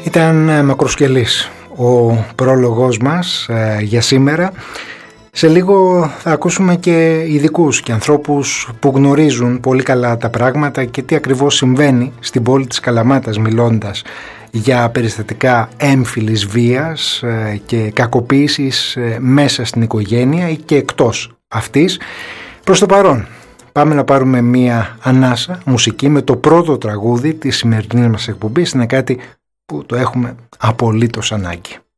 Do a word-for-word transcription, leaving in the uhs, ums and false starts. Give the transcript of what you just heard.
Ήταν μακροσκελής ο πρόλογος μας ε, για σήμερα. Σε λίγο θα ακούσουμε και ειδικούς και ανθρώπους που γνωρίζουν πολύ καλά τα πράγματα και τι ακριβώς συμβαίνει στην πόλη της Καλαμάτας, μιλώντας για περιστατικά έμφυλης βίας ε, και κακοποίησης ε, μέσα στην οικογένεια ή και εκτός αυτής. Προς το παρόν πάμε να πάρουμε μία ανάσα μουσική με το πρώτο τραγούδι της σημερινής μας εκπομπής. Είναι κάτι που το έχουμε απολύτως ανάγκη.